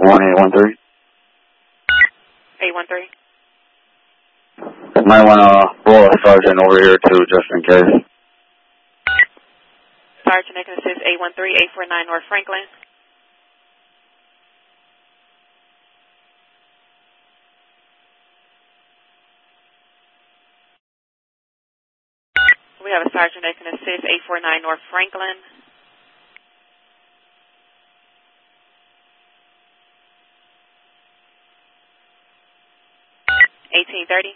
1813. 813. Might want to roll a sergeant over here too, just in case. Sergeant, they can assist 813-849 North Franklin. We have a sergeant that can assist 849 North Franklin. $18.30.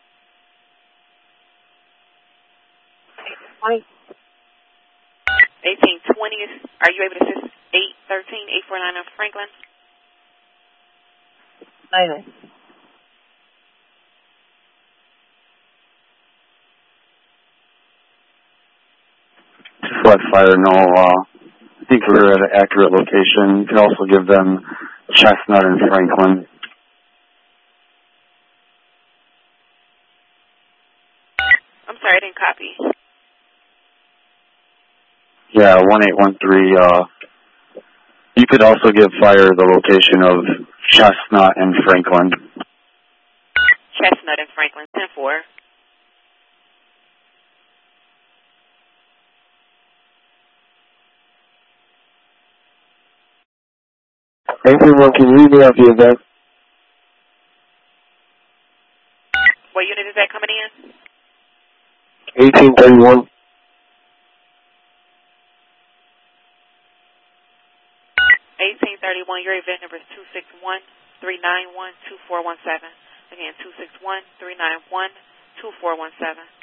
1820. Are you able to assist 813-849 North Franklin? 9. Just let fire know, I think we're at an accurate location. You can also give them Chestnut and Franklin. I'm sorry, I didn't copy. Yeah, 1813, you could also give fire the location of Chestnut and Franklin. Chestnut and Franklin, 10-4. Everyone, can you read me out the event? What unit is that coming in? 1831. 1831, your event number is 261-391-2417. Again, 261-391-2417.